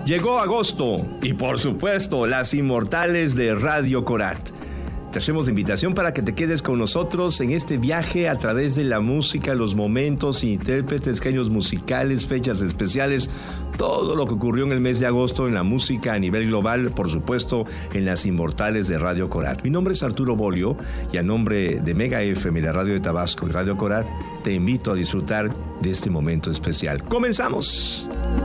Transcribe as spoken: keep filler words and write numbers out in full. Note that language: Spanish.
Llegó agosto y por supuesto las inmortales de Radio Corat. Te hacemos la invitación para que te quedes con nosotros en este viaje a través de la música, los momentos, intérpretes, genio musicales, fechas especiales, todo lo que ocurrió en el mes de agosto en la música a nivel global, por supuesto en las inmortales de Radio Corat. Mi nombre es Arturo Bolio y a nombre de Mega F M, la radio de Tabasco y Radio Corat, te invito a disfrutar de este momento especial. ¡Comenzamos!